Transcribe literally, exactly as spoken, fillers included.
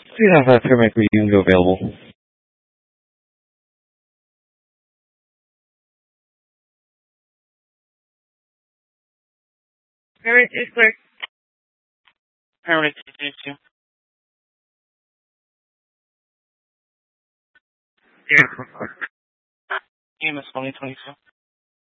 We have a paramedic reading available. Paramedic is clear. Paramedic two two. Yeah. E M S twenty twenty-two.